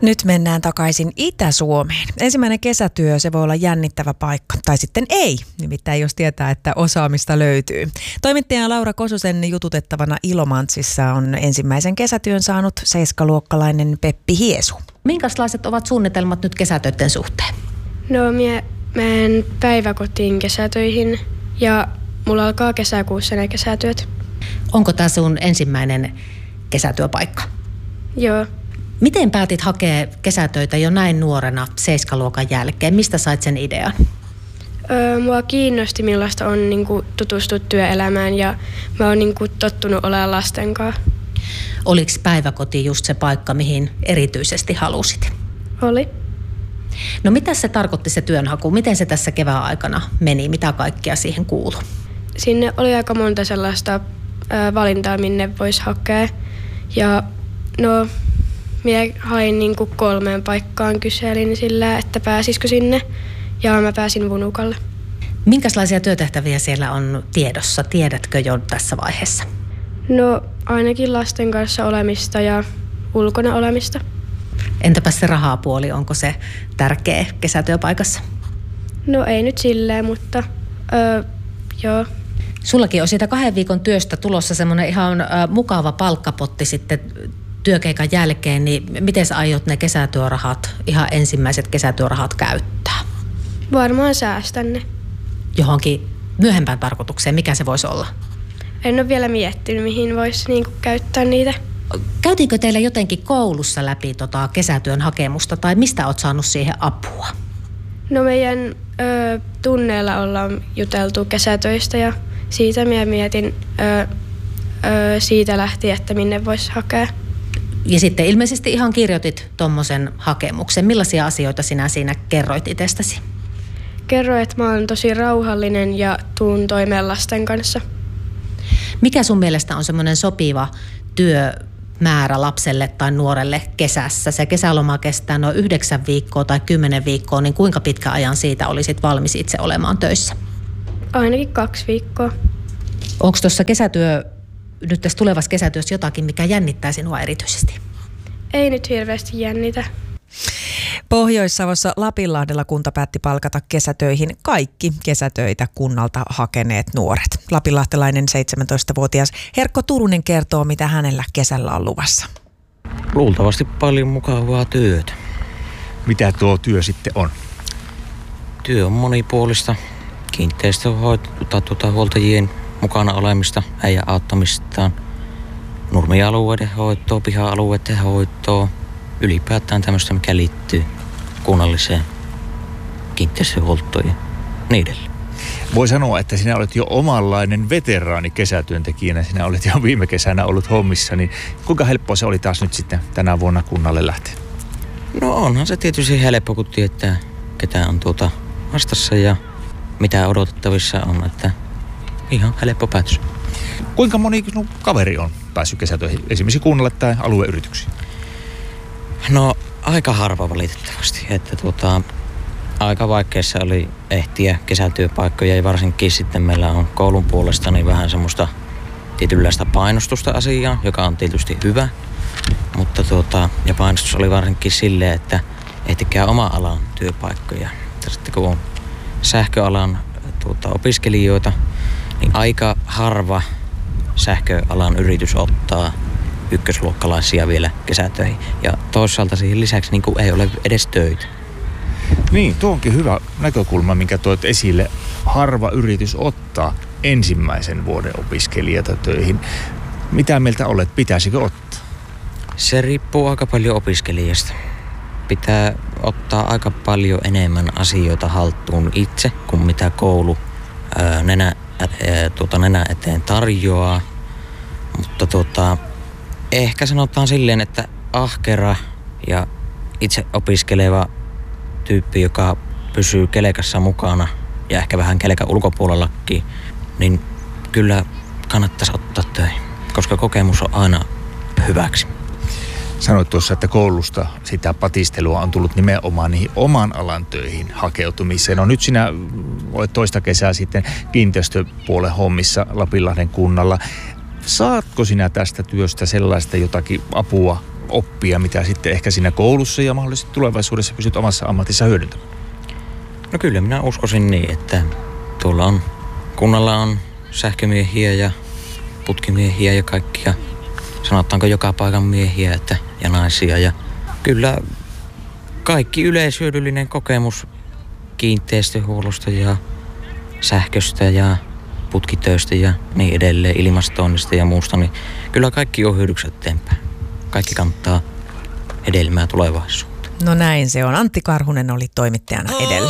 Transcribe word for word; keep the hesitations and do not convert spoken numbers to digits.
Nyt mennään takaisin Itä-Suomeen. Ensimmäinen kesätyö, se voi olla jännittävä paikka, tai sitten ei, nimittäin jos tietää, että osaamista löytyy. Toimittaja Laura Kososen jututettavana Ilomantsissa on ensimmäisen kesätyön saanut seiskaluokkalainen Peppi Hiesu. Minkälaiset ovat suunnitelmat nyt kesätöiden suhteen? No, minä menen päiväkotiin kesätöihin ja mulla alkaa kesäkuussa ne kesätyöt. Onko tämä sun ensimmäinen kesätyöpaikka? Joo. Miten päätit hakea kesätöitä jo näin nuorena seiskaluokan jälkeen? Mistä sait sen idean? Öö, mua kiinnosti, millaista on niinku, tutustua työelämään ja mä oon niinku, tottunut olemaan lasten kanssa. Oliko päiväkoti just se paikka, mihin erityisesti halusit? Oli. No mitä se tarkoitti se työnhaku? Miten se tässä kevään aikana meni? Mitä kaikkea siihen kuului? Sinne oli aika monta sellaista ö, valintaa, minne voisi hakea. Ja no, minä hain niinku kolmeen paikkaan, kyselin sillä, että pääsisikö sinne. Ja mä pääsin Vunukalle. Minkälaisia työtehtäviä siellä on tiedossa? Tiedätkö jo tässä vaiheessa? No ainakin lasten kanssa olemista ja ulkona olemista. Entäpä se rahapuoli, onko se tärkeä kesätyöpaikassa? No ei nyt silleen, mutta öö, joo. Sullakin on siitä kahden viikon työstä tulossa semmoinen ihan ö, mukava palkkapotti sitten työkeikan jälkeen, niin miten sä aiot ne kesätyörahat, ihan ensimmäiset kesätyörahat käyttää? Varmaan säästän ne. Johonkin myöhempään tarkoitukseen, mikä se voisi olla? En ole vielä miettinyt, mihin voisi niinku käyttää niitä. Käytiinkö teillä jotenkin koulussa läpi tota kesätyön hakemusta tai mistä oot saanut siihen apua? No meidän ö, tunneilla ollaan juteltu kesätöistä ja siitä minä mietin ö, ö, siitä lähtien, että minne voisi hakea. Ja sitten ilmeisesti ihan kirjoitit tommosen hakemuksen. Millaisia asioita sinä siinä kerroit itsestäsi? Kerroin, että mä oon tosi rauhallinen ja tuun toimeen lasten kanssa. Mikä sun mielestä on semmoinen sopiva työmäärä lapselle tai nuorelle kesässä? Se kesäloma kestää noin yhdeksän viikkoa tai kymmenen viikkoa, niin kuinka pitkä ajan siitä olisit valmis itse olemaan töissä? Ainakin kaksi viikkoa. Onko tuossa kesätyö, nyt tässä tulevassa kesätyössä jotakin, mikä jännittää sinua erityisesti? Ei nyt hirveästi jännitä. Pohjois-Savossa Lapinlahdella kunta päätti palkata kesätöihin kaikki kesätöitä kunnalta hakeneet nuoret. Lapinlahtelainen seitsemäntoistavuotias Herkko Turunen kertoo, mitä hänellä kesällä on luvassa. Luultavasti paljon mukavaa työtä. Mitä tuo työ sitten on? Työ on monipuolista. Kiinteistöhuoltajien mukana olemista, äijän auttamistaan, nurmialueiden hoitoa, piha-alueiden hoitoa, ylipäätään tämmöistä, mikä liittyy kunnalliseen kiinteistöhuoltoon ja niin edelleen. Voi sanoa, että sinä olet jo omanlainen veteraani kesätyöntekijänä. Sinä olet jo viime kesänä ollut hommissa, niin kuinka helppoa se oli taas nyt sitten tänä vuonna kunnalle lähteä? No onhan se tietysti helppo, kun tietää, ketä on tuota vastassa ja mitä odotettavissa on, että ihan helppo päätös. Kuinka moni sinun kaveri on päässyt kesätöihin, esimerkiksi kunnalle tai alueyrityksiin? No aika harva valitettavasti, että tuota, aika vaikeassa oli ehtiä kesätyöpaikkoja ja varsinkin sitten meillä on koulun puolesta niin vähän semmoista tietynlaista painostusta asiaa, joka on tietysti hyvä, mutta tuota, ja painostus oli varsinkin silleen, että ehtikää oma alan työpaikkoja. Sitten kun on sähköalan tuota, opiskelijoita, niin aika harva sähköalan yritys ottaa ykkösluokkalaisia vielä kesätöihin. Ja toisaalta siihen lisäksi niin kuin ei ole edes töitä. Niin, tuo onkin hyvä näkökulma, minkä toit esille. Harva yritys ottaa ensimmäisen vuoden opiskelijata töihin. Mitä mieltä olet? Pitäisikö ottaa? Se riippuu aika paljon opiskelijasta. Pitää ottaa aika paljon enemmän asioita haltuun itse, kuin mitä koulu ää, nenä, ää, tuota, nenä eteen tarjoaa. Mutta tuota, ehkä sanotaan silleen, että ahkera ja itse opiskeleva tyyppi, joka pysyy kelekassa mukana ja ehkä vähän kelekan ulkopuolellakin, niin kyllä kannattaisi ottaa töihin, koska kokemus on aina hyväksi. Sanoit tuossa, että koulusta sitä patistelua on tullut nimenomaan niihin oman alan töihin hakeutumiseen. No nyt sinä olet toista kesää sitten kiinteistöpuolen hommissa Lapinlahden kunnalla. Saatko sinä tästä työstä sellaista jotakin apua oppia, mitä sitten ehkä siinä koulussa ja mahdollisesti tulevaisuudessa pystyt omassa ammatissa hyödyntämään? No kyllä minä uskoisin niin, että tuolla on, kunnalla on sähkömiehiä ja putkimiehiä ja kaikkia, sanotaanko joka paikan miehiä että, ja naisia. Ja kyllä kaikki yleishyödyllinen kokemus kiinteistöhuollosta ja sähköstä ja putkitöistä ja niin edelleen, ilmastoinnista ja muusta, niin kyllä kaikki on hyödyksi eteenpäin. Kaikki kantaa hedelmää tulevaisuutta. No näin se on. Antti Karhunen oli toimittajana edellä.